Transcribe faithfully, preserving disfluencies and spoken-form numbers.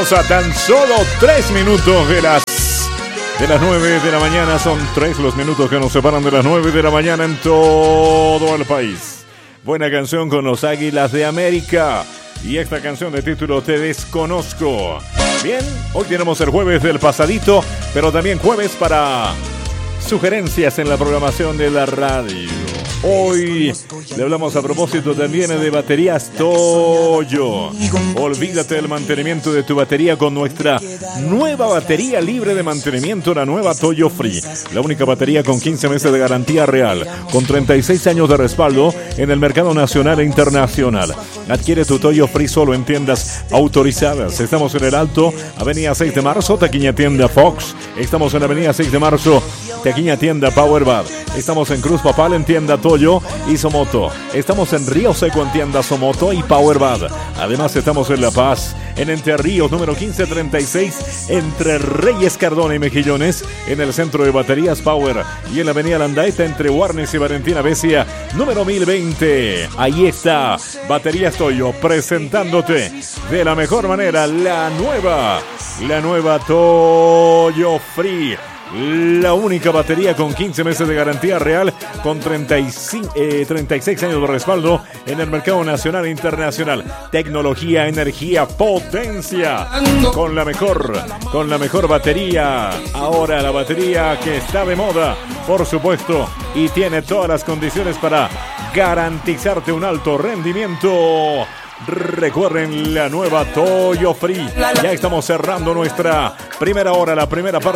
A tan solo tres minutos de las de las nueve de la mañana. Son tres los minutos que nos separan de las nueve de la mañana en todo el país. Buena canción con los Águilas de América. Y esta canción de título Te Desconozco. Bien, hoy tenemos el jueves del pasadito, pero también jueves para sugerencias en la programación de la radio. Hoy le hablamos a propósito también de baterías Toyo. Olvídate del mantenimiento de tu batería con nuestra nueva batería libre de mantenimiento, la nueva Toyo Free. La única batería con quince meses de garantía real, con treinta y seis años de respaldo en el mercado nacional e internacional. Adquiere tu Toyo Free solo en tiendas autorizadas. Estamos en el Alto, Avenida seis de marzo, taquilla tienda Fox. Estamos en Avenida seis de marzo, taquilla tienda Powerbad. Estamos en Cruz Papal en tienda Toyo y Somoto. Estamos en Río Seco en tienda Somoto y Powerbad. Además estamos en La Paz, en Entre Ríos, número quince treinta y seis, entre Reyes Cardona y Mejillones, en el centro de baterías Power, y en la avenida Landaeta entre Warnes y Valentina Becia, número mil veinte. Ahí está, Baterías Toyo, presentándote de la mejor manera la nueva, la nueva Toyo Free. La única batería con quince meses de garantía real, con treinta y cinco, eh, treinta y seis años de respaldo en el mercado nacional e internacional. Tecnología, energía, potencia. Con la mejor, con la mejor batería. Ahora la batería que está de moda, por supuesto, y tiene todas las condiciones para garantizarte un alto rendimiento. Recuerden la nueva Toyo Free. Ya estamos cerrando nuestra primera hora, la primera parte.